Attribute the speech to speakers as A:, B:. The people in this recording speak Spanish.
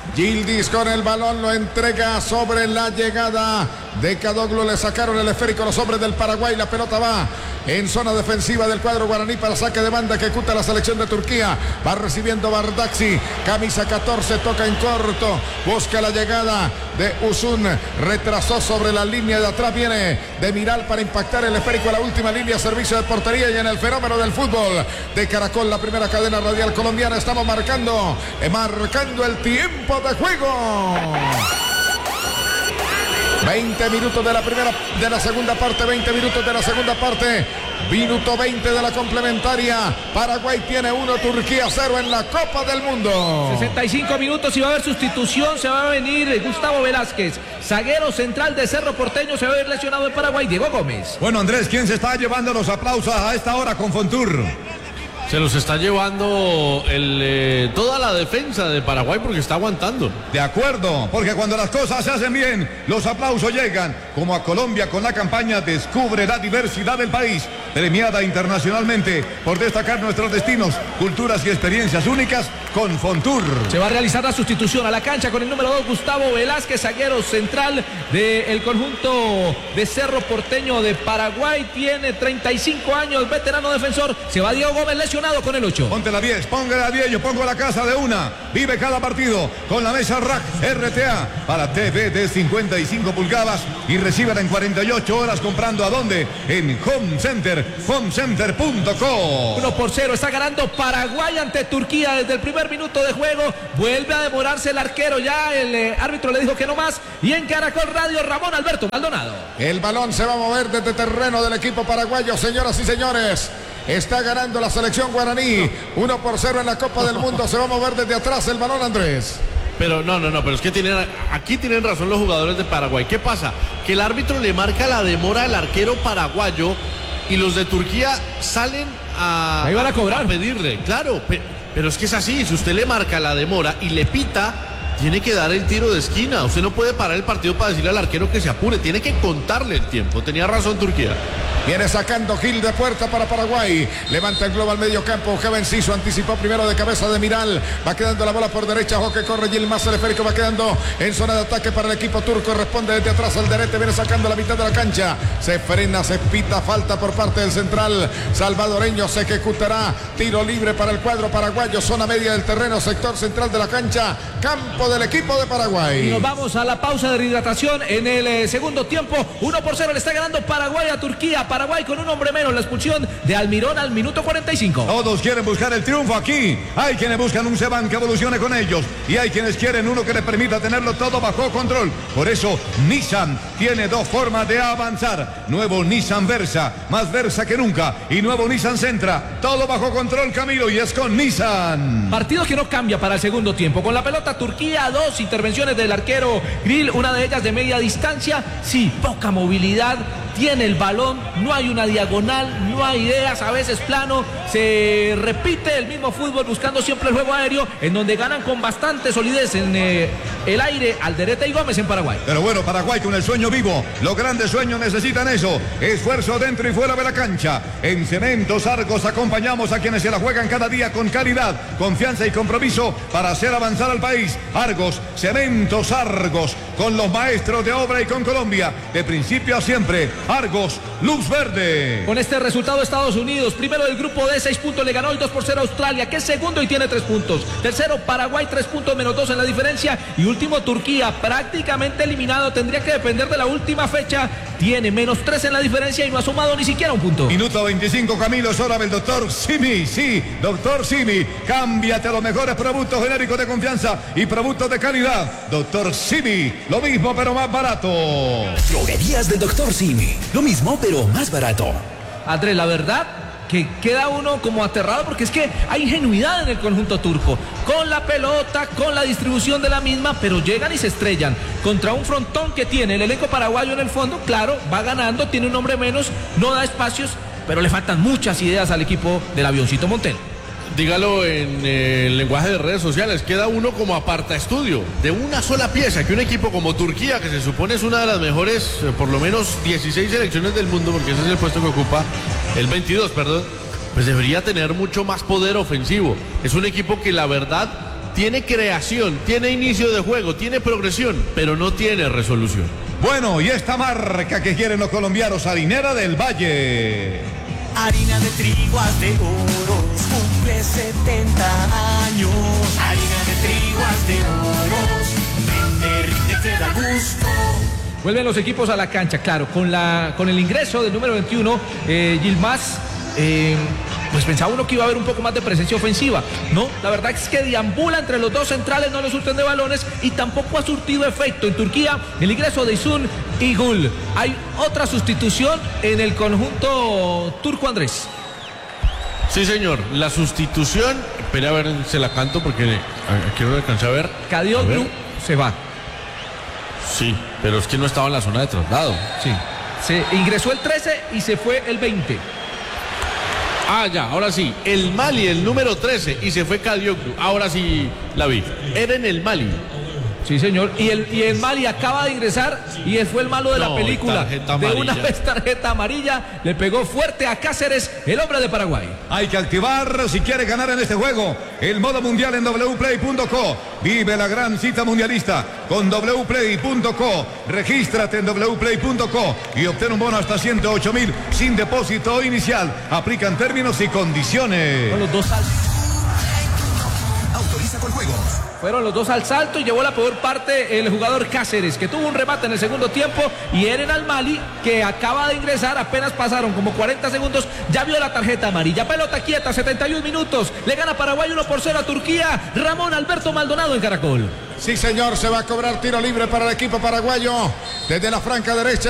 A: Yildiz con el balón lo entrega sobre la llegada de Kadoglu. Le sacaron el esférico los hombres del Paraguay. La pelota va en zona defensiva del cuadro guaraní para saque de banda que ejecuta la selección de Turquía. Va recibiendo Bardakci, camisa 14, toca en corto, busca la llegada de Uzun, retrasó sobre la línea de atrás, viene de Miral para impactar el esférico a la última línea, servicio de portería. Y en el fenómeno del fútbol de Caracol, la primera cadena radial colombiana, estamos marcando el tiempo de juego. 20 minutos de la segunda parte, 20 minutos de la segunda parte, minuto 20 de la complementaria. Paraguay tiene 1, Turquía 0 en la Copa del Mundo.
B: 65 minutos y va a haber sustitución, se va a venir Gustavo Velázquez, zaguero central de Cerro Porteño, se va a ver lesionado en Paraguay, Diego Gómez.
C: Bueno, Andrés, ¿quién se está llevando los aplausos a esta hora con Fontur?
D: Se los está llevando toda la defensa de Paraguay porque está aguantando.
C: De acuerdo, porque cuando las cosas se hacen bien, los aplausos llegan, como a Colombia con la campaña Descubre la diversidad del país, premiada internacionalmente por destacar nuestros destinos, culturas y experiencias únicas con Fontur.
B: Se va a realizar la sustitución a la cancha con el número 2, Gustavo Velázquez, zaguero central del conjunto de Cerro Porteño de Paraguay. Tiene 35 años, veterano defensor. Se va Diego Gómez lesionado con el 8.
C: Ponte la 10, ponga la 10, yo pongo la casa de una. Vive cada partido con la mesa Rack RTA para TV de 55 pulgadas y recíbela en 48 horas comprando ¿a dónde? En Home Center, homecenter.co.
B: 1-0, está ganando Paraguay ante Turquía desde el primer minuto de juego. Vuelve a demorarse el arquero, ya el árbitro le dijo que no más. Y en Caracol Radio, Ramón Alberto Maldonado.
A: El balón se va a mover desde terreno del equipo paraguayo, señoras y señores. Está ganando la selección guaraní 1-0 en la Copa del Mundo. Se va a mover desde atrás el balón, Andrés.
D: Pero no, pero es que aquí tienen razón los jugadores de Paraguay. ¿Qué pasa? Que el árbitro le marca la demora al arquero paraguayo y los de Turquía salen
B: ahí van a cobrar,
D: a pedirle. Claro, pero es que es así. Si usted le marca la demora y le pita, tiene que dar el tiro de esquina. Usted no puede parar el partido para decirle al arquero que se apure. Tiene que contarle el tiempo. Tenía razón Turquía.
A: Viene sacando Gil de puerta para Paraguay. Levanta el globo al medio campo. Ojeva Enciso anticipó primero de cabeza de Miral. Va quedando la bola por derecha. Joque corre Gil más el esférico. Va quedando en zona de ataque para el equipo turco. Responde desde atrás al Derete. Viene sacando la mitad de la cancha. Se frena, se pita falta por parte del central salvadoreño. Se ejecutará tiro libre para el cuadro paraguayo. Zona media del terreno. Sector central de la cancha. Campo del equipo de Paraguay.
B: Y nos vamos a la pausa de rehidratación en el segundo tiempo. 1-0 le está ganando Paraguay a Turquía. Paraguay con un hombre menos, la expulsión de Almirón al minuto 45.
C: Todos quieren buscar el triunfo aquí. Hay quienes buscan un Seban que evolucione con ellos y hay quienes quieren uno que les permita tenerlo todo bajo control. Por eso Nissan tiene dos formas de avanzar. Nuevo Nissan Versa, más Versa que nunca, y nuevo Nissan Sentra, todo bajo control, Camilo, y es con Nissan.
B: Partido que no cambia para el segundo tiempo. Con la pelota Turquía, 2 intervenciones del arquero Grill, una de ellas de media distancia. Sí, poca movilidad. Tiene el balón, no hay una diagonal, no hay ideas, a veces plano, se repite el mismo fútbol buscando siempre el juego aéreo, en donde ganan con bastante solidez en el aire Alderete y Gómez en Paraguay.
C: Pero bueno, Paraguay con el sueño vivo, los grandes sueños necesitan eso, esfuerzo dentro y fuera de la cancha. En Cementos Argos acompañamos a quienes se la juegan cada día con calidad, confianza y compromiso para hacer avanzar al país. Argos, Cementos Argos, con los maestros de obra y con Colombia, de principio a siempre. Argos, luz verde.
B: Con este resultado Estados Unidos, primero del grupo D, 6 puntos, le ganó el 2-0 a Australia, que es segundo y tiene 3 puntos. Tercero Paraguay, 3 puntos menos 2 en la diferencia. Y último Turquía, prácticamente eliminado, tendría que depender de la última fecha. Tiene menos 3 en la diferencia y no ha sumado ni siquiera un punto.
C: Minuto 25, Camilo, es hora del doctor Simi. Sí, doctor Simi, cámbiate a los mejores productos genéricos de confianza y productos de calidad. Doctor Simi, lo mismo pero más barato.
E: Droguerías del doctor Simi, lo mismo pero más barato.
B: Andrés, la verdad que queda uno como aterrado porque es que hay ingenuidad en el conjunto turco, con la pelota, con la distribución de la misma, pero llegan y se estrellan contra un frontón que tiene el elenco paraguayo en el fondo. Claro, va ganando, tiene un hombre menos, no da espacios, pero le faltan muchas ideas al equipo del Avioncito Montero.
D: Dígalo en el lenguaje de redes sociales, queda uno como aparta estudio de una sola pieza, que un equipo como Turquía, que se supone es una de las mejores, por lo menos 16 selecciones del mundo, porque ese es el puesto que ocupa, el 22, perdón, pues debería tener mucho más poder ofensivo. Es un equipo que la verdad tiene creación, tiene inicio de juego, tiene progresión, pero no tiene resolución.
C: Bueno, y esta marca que quieren los colombianos, Harinera del Valle.
F: Harina de trigo haz de oros, cumple 70 años. Harina de trigo haz de oros, vende, te da gusto.
B: Vuelven los equipos a la cancha, claro, con el ingreso del número 21, Yilmaz. Pues pensaba uno que iba a haber un poco más de presencia ofensiva. No, la verdad es que deambula entre los dos centrales, no le surten de balones y tampoco ha surtido efecto en Turquía el ingreso de Isun y Gul. Hay otra sustitución en el conjunto turco, Andrés.
D: Sí, señor, la sustitución, espera a ver, se la canto porque aquí no alcancé a ver.
B: Kadioglu se va.
D: Sí, pero es que no estaba en la zona de traslado.
B: Sí, se ingresó el 13 y se fue el 20.
D: Ah, ya, ahora sí, el Mali, el número 13, y se fue Kadioglu. Ahora sí la vi. Era en el Mali.
B: Sí, señor. Y el Mali acaba de ingresar y fue el malo de la película. De una vez tarjeta amarilla. Le pegó fuerte a Cáceres, el hombre de Paraguay.
C: Hay que activar si quiere ganar en este juego el modo mundial en wplay.co. Vive la gran cita mundialista con wplay.co. Regístrate en wplay.co y obtén un bono hasta 108.000 sin depósito inicial. Aplican términos y condiciones.
B: Con los dos
E: Autoriza con juegos.
B: Fueron los dos al salto y llevó la peor parte el jugador Cáceres, que tuvo un remate en el segundo tiempo, y Eren Al-Mali, que acaba de ingresar, apenas pasaron como 40 segundos, ya vio la tarjeta amarilla. Pelota quieta, 71 minutos, le gana Paraguay 1-0 a Turquía. Ramón Alberto Maldonado en Caracol.
A: Sí, señor, se va a cobrar tiro libre para el equipo paraguayo desde la franca derecha.